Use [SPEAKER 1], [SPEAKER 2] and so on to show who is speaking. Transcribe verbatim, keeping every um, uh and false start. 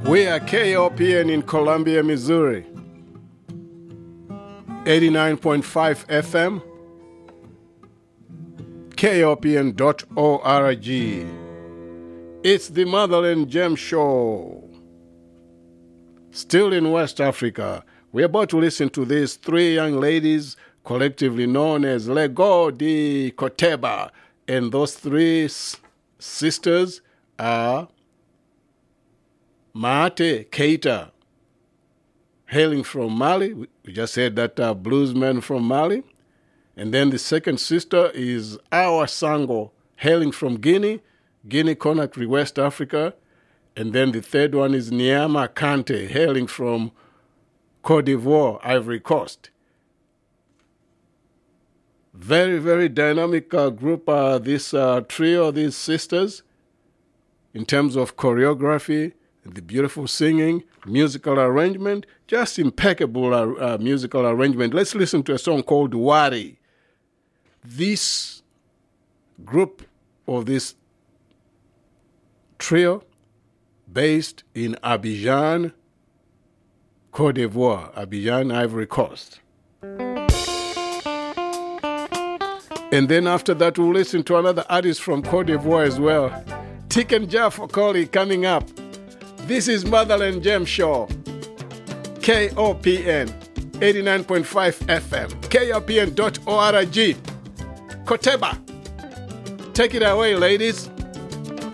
[SPEAKER 1] We are K O P N in Columbia, Missouri. eighty-nine point five F M. K O P N dot org. It's the Motherland Gem Show. Still in West Africa, we're about to listen to these three young ladies, collectively known as Lego di Koteba. And those three s- sisters are Maate Keita, hailing from Mali. We just said that uh, bluesman from Mali. And then the second sister is Awa Sango, hailing from Guinea, Guinea-Conakry, West Africa. And then the third one is Nyama Kante, hailing from Côte d'Ivoire, Ivory Coast. Very, very dynamic uh, group, uh, this uh, trio, these sisters, in terms of choreography, the beautiful singing, musical arrangement, just impeccable uh, uh, musical arrangement. Let's listen to a song called Wari. This group of this trio, based in Abidjan, Côte d'Ivoire, Abidjan, Ivory Coast. And then after that, we'll listen to another artist from Côte d'Ivoire as well. Tiken Jah Fakoly coming up. This is Motherland Gem Show. K O P N, eighty-nine point five F M. K O P N dot org. Koteba. Take it away, ladies.